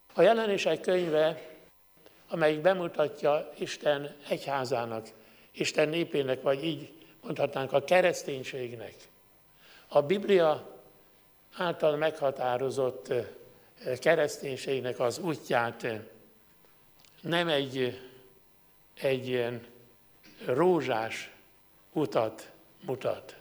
A Jelenések könyve, amelyik bemutatja Isten egyházának, Isten népének, vagy így mondhatnánk a kereszténységnek, a Biblia által meghatározott kereszténységnek az útját, nem egy ilyen rózsás utat mutat,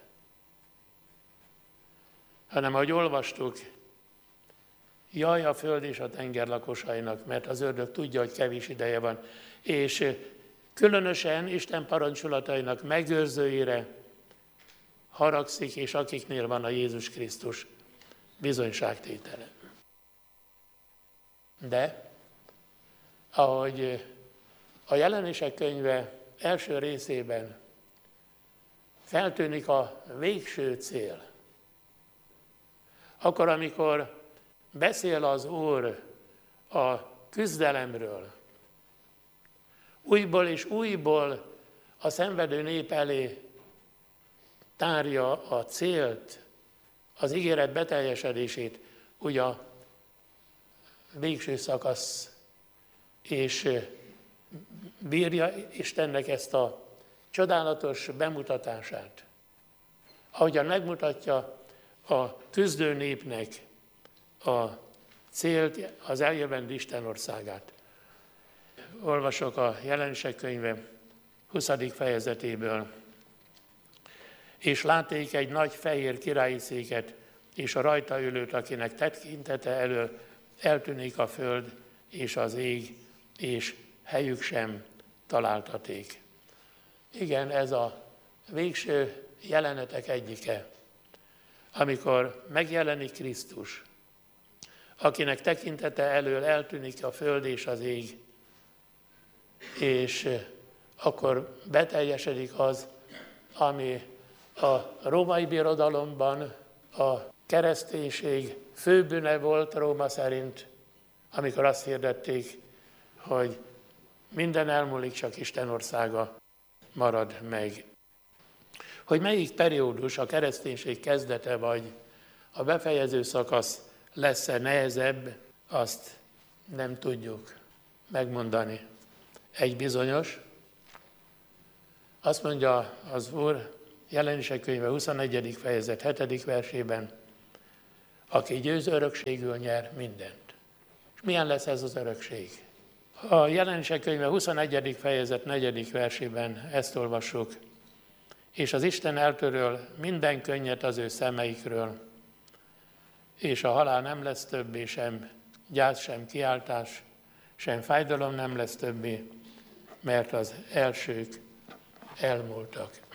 hanem ahogy olvastuk, jaj a föld és a tenger lakosainak, mert az ördög tudja, hogy kevés ideje van, és különösen Isten parancsolatainak megőrzőire haragszik, és akiknél van a Jézus Krisztus bizonyságtétele. De, ahogy a Jelenések könyve első részében feltűnik a végső cél, akkor, amikor beszél az Úr a küzdelemről, újból és újból a szenvedő nép elé tárja a célt, az ígéret beteljesedését, ugye a végső szakasz, és bírja Istennek ezt a csodálatos bemutatását, ahogyan megmutatja a küzdő népnek a célt, az eljövendő Isten országát. Olvasok a Jelenések könyve 20. fejezetéből. És látték egy nagy fehér királyi széket, és a rajta ülőt, akinek tekintete elől eltűnik a föld és az ég, és helyük sem találtaték. Igen, ez a végső jelenetek egyike, amikor megjelenik Krisztus, akinek tekintete elől eltűnik a föld és az ég, és akkor beteljesedik az, ami a római birodalomban a kereszténység főbűne volt Róma szerint, amikor azt hirdették, hogy minden elmúlik, csak Isten országa marad meg. Hogy melyik periódus, a kereszténység kezdete vagy a befejező szakasz lesz-e nehezebb, azt nem tudjuk megmondani. Egy bizonyos, azt mondja az Úr Jelenések könyve 21. fejezet 7. versében, aki győz, örökségül nyer mindent. És milyen lesz ez az örökség? A Jelenések könyve 21. fejezet 4. versében ezt olvassuk, és az Isten eltöröl minden könnyet az ő szemeikről, és a halál nem lesz többé, sem gyász, sem kiáltás, sem fájdalom nem lesz többé, mert az elsők elmúltak.